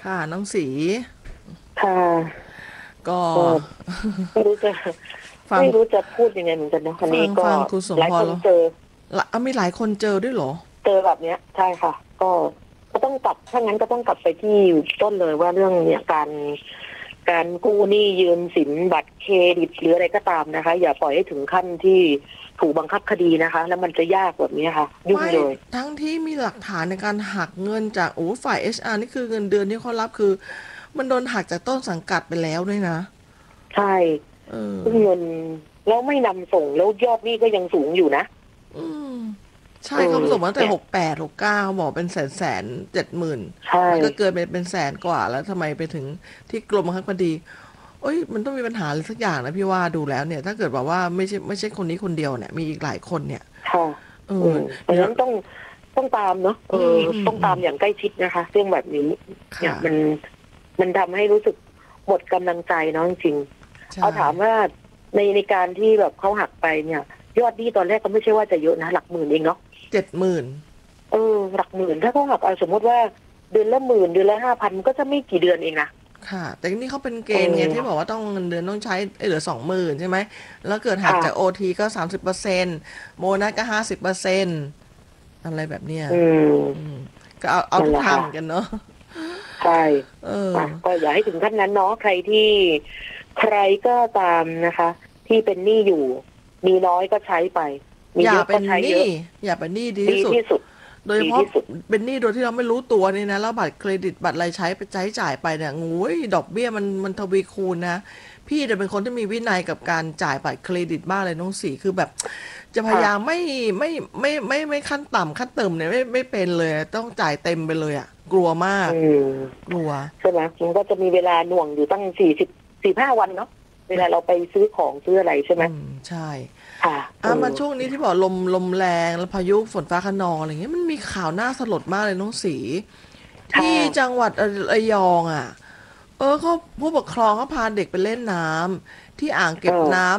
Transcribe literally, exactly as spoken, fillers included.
ค่ะน้องสีค่ะก็ก็ไม่รู้จะฟังไม่รู้จะพูดยังไงเหมือนกันนะอันฟันี้ก็งฟังคุณสมหลายพรแล้วคนเจอละอ่ะมีหลายคนเจอด้วยเหรอเจอแบบเนี้ยใช่ค่ะก็ก็ต้องกลับถ้างั้นก็ต้องกลับไปที่ต้นเลยว่าเรื่องเนี่ยการการกู้หนี้ยืมสินบัตรเครดิตหรืออะไรก็ตามนะคะอย่าปล่อยให้ถึงขั้นที่ถูกบังคับคดีนะคะแล้วมันจะยากแบบนี้ค่ะยุ่งไม่เลยทั้งที่มีหลักฐานในการหักเงินจากโอ้ฝ่าย เอช อาร์ นี่คือเงินเดือนที่เขารับคือมันโดนหักจากต้นสังกัดไปแล้วด้วยนะใช่เออซึ่งเงินแล้วไม่นำส่งแล้วยอดหนี้ก็ยังสูงอยู่นะอืมใช่เออเขาส่งมาตั้งแต่เนี่ยหกแปดหกเก้าบอกเป็นแสนแสนเจ็ดหมื่นใช่มันก็เกินไปเป็นแสนกว่าแล้วทำไมไปถึงที่กรมบังคับคดีเอ้ยมันต้องมีปัญหาอะไรสักอย่างนะพี่ว่าดูแล้วเนี่ยถ้าเกิดแบบว่าไม่ใช่ไม่ใช่คนนี้คนเดียวเนี่ยมีอีกหลายคนเนี่ยค่ะเออือมเพราะฉะนั้นต้องต้องตามเนาะเออือมอืมต้องอืมตามอย่างใกล้ชิดนะคะเรื่องแบบนี้เนี่ยค่ะมันมันทำให้รู้สึกหมดกำลังใจเนาะจริงๆใช่เอาถามว่าในในการที่แบบเขาหักไปเนี่ยยอดหนี้ตอนแรกก็ไม่ใช่ว่าจะเยอะนะหลักหมื่นเองเนาะเจ็ดหมื่นเออหลักหมื่นถ้าเขาหักเอาสมมติว่าเดือนละหมื่นเดือนละห้าพันก็จะไม่กี่เดือนเองนะค่ะแต่นี่เขาเป็นเกเอณฑ์ไงอที่บอกว่าต้องเงินเดือนต้องใช้เอ้ยเหลือสองหมื่นใช่ไหมแล้วเกิดหักค่ะจากโอทีก็สามสิบเปอร์เซ็นต์โบนัสก็ห้าสิบเปอร์เซ็นต์อะไรแบบเนี้ยอืมอืมก็เอาเอาทุกทางนั่นแหละค่ะเหมือนกันเนาะใช่เอออ่ะก็อย่าให้ถึงขั้นนั้นเนาะใครที่ใครก็ตามนะคะที่เป็นหนี้อยู่มีน้อยก็ใช้ไปมีอย่าเยอะเป็นก็ใช้เยอะหนี้อย่าเป็นหนี้ดีดีที่สุดที่สุดโดยเฉพาะดีที่สุดเป็นหนี้โดยที่เราไม่รู้ตัวนี่นะแล้วบัตรเครดิตบัตรอะไรใช้ไปใช้จ่ายไปเนี่ยงุ้ยดอกเบี้ยมันมันทวีคูณนะพี่จะเป็นคนที่มีวินัยกับการจ่ายบัตรเครดิตมากเลยน้องสีคือแบบจะพยายามค่ะไม่ไม่ไม่ไม่ไม่ขั้นต่ำขั้นเติมเนี่ยไม่ไม่เป็นเลยต้องจ่ายเต็มไปเลยอ่ะกลัวมากอืมกลัวใช่ไหมมันก็จะมีเวลาหน่วงอยู่ตั้งสี่สิบสี่ห้าวันเนาะเวลาเราไปซื้อของซื้ออะไรใช่ไหมอืมใช่ค่ะเออ่ะมาอช่วงนี้ที่บอกลมลมแรงแล้วพายุฝนฟ้าคะนองอะไรเงี้ยมันมีข่าวน่าสลดมากเลยน้องสีค่ะที่จังหวัดระยองอ่ะ เออเขาผู้ปกครองเขาพาเด็กไปเล่นน้ำที่อ่างเอเก็บอน้ำ